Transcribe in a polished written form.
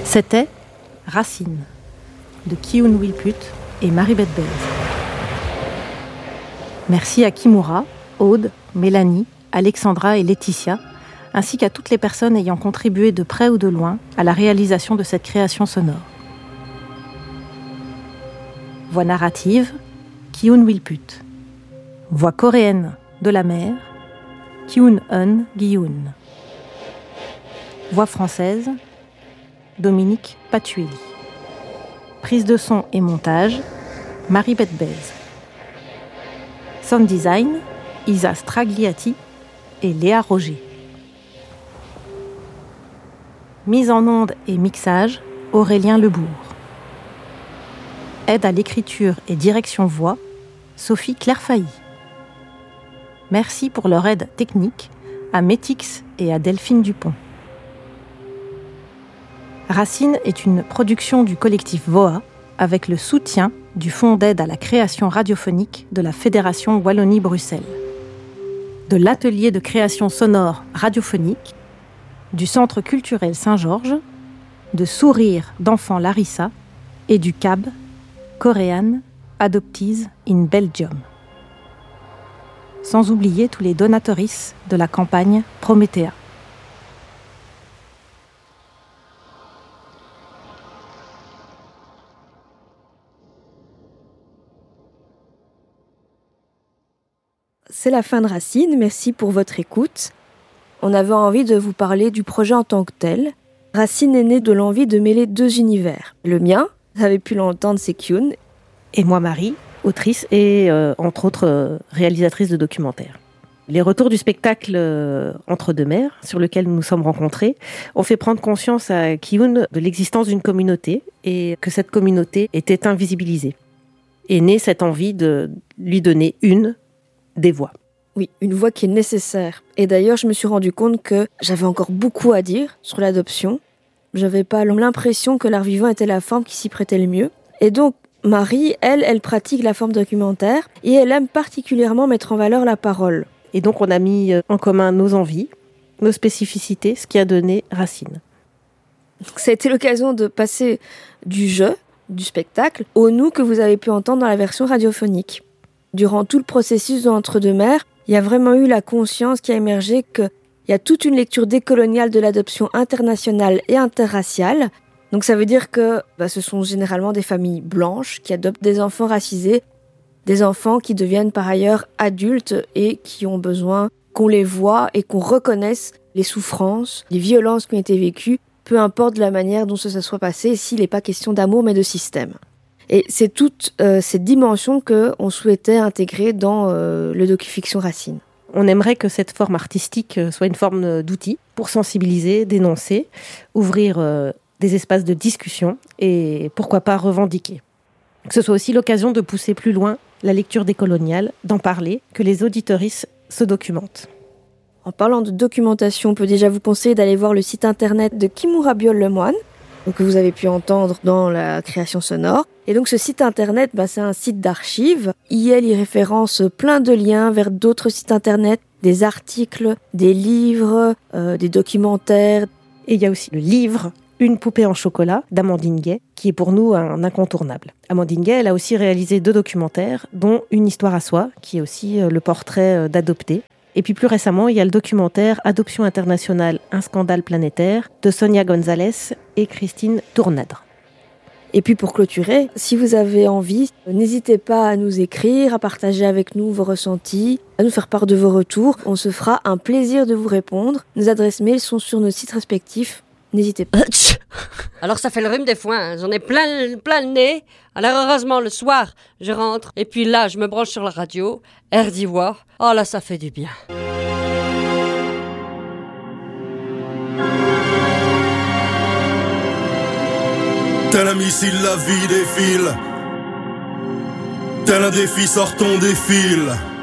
C'était Racine, de Kyun Willput et Marie-Beth Belz. Merci à Kimura, Aude, Mélanie, Alexandra et Laetitia, ainsi qu'à toutes les personnes ayant contribué de près ou de loin à la réalisation de cette création sonore. Voix narrative, Kyun Willput. Voix coréenne de la mère, Kyun-eun Gi-yoon. Voix française, Dominique Patuelli. Prise de son et montage, Marie-Beth Belz. Sound design, Isa Stragliati et Léa Roger. Mise en onde et mixage, Aurélien Lebourg. Aide à l'écriture et direction voix, Sophie Clairfailly. Merci pour leur aide technique à Métix et à Delphine Dupont. Racine est une production du collectif VOA avec le soutien du Fonds d'aide à la création radiophonique de la Fédération Wallonie-Bruxelles, de l'Atelier de création sonore radiophonique, du Centre culturel Saint-Georges, de Sourire d'enfant Larissa et du CAB, Korean Adoptees in Belgium. Sans oublier tous les donatorices de la campagne Promethea. C'est la fin de Racine, merci pour votre écoute. On avait envie de vous parler du projet en tant que tel. Racine est né de l'envie de mêler deux univers. Le mien, vous avez pu l'entendre, c'est Kyun. Et moi, Marie, autrice et, entre autres, réalisatrice de documentaires. Les retours du spectacle Entre deux mers, sur lequel nous nous sommes rencontrés, ont fait prendre conscience à Kyun de l'existence d'une communauté et que cette communauté était invisibilisée. Et née cette envie de lui donner des voix. Oui, une voix qui est nécessaire. Et d'ailleurs, je me suis rendu compte que j'avais encore beaucoup à dire sur l'adoption. J'avais pas l'impression que l'art vivant était la forme qui s'y prêtait le mieux. Et donc, Marie, elle pratique la forme documentaire et elle aime particulièrement mettre en valeur la parole. Et donc, on a mis en commun nos envies, nos spécificités, ce qui a donné Racine. Ça a été l'occasion de passer du jeu, du spectacle, au nous que vous avez pu entendre dans la version radiophonique. Durant tout le processus de Entre deux mers, il y a vraiment eu la conscience qui a émergé qu'il y a toute une lecture décoloniale de l'adoption internationale et interraciale. Donc ça veut dire que ce sont généralement des familles blanches qui adoptent des enfants racisés, des enfants qui deviennent par ailleurs adultes et qui ont besoin qu'on les voie et qu'on reconnaisse les souffrances, les violences qui ont été vécues, peu importe la manière dont ça soit passé, s'il n'est pas question d'amour mais de système. Et c'est toute cette dimension qu'on souhaitait intégrer dans le docu-fiction Racine. On aimerait que cette forme artistique soit une forme d'outil pour sensibiliser, dénoncer, ouvrir des espaces de discussion et pourquoi pas revendiquer. Que ce soit aussi l'occasion de pousser plus loin la lecture décoloniale, d'en parler, que les auditorices se documentent. En parlant de documentation, on peut déjà vous conseiller d'aller voir le site internet de Kimura Biol-Lemoine, que vous avez pu entendre dans la création sonore. Et donc ce site internet, c'est un site d'archives. Il référence plein de liens vers d'autres sites internet, des articles, des livres, des documentaires. Et il y a aussi le livre Une poupée en chocolat d'Amandine Gay, qui est pour nous un incontournable. Amandine Gay, elle a aussi réalisé 2 documentaires, dont Une histoire à soi, qui est aussi le portrait d'adoptés. Et puis plus récemment, il y a le documentaire Adoption internationale, un scandale planétaire de Sonia Gonzalez et Christine Tournadre. Et puis pour clôturer, si vous avez envie, n'hésitez pas à nous écrire, à partager avec nous vos ressentis, à nous faire part de vos retours. On se fera un plaisir de vous répondre. Nos adresses mail sont sur nos sites respectifs. N'hésitez pas. Alors ça fait le rhume des foins, j'en ai plein le nez. Alors heureusement le soir, je rentre et puis là je me branche sur la radio, air d'ivoire. Oh là ça fait du bien. Tel un missile, la vie défile. Tel un défi, sortons des fils.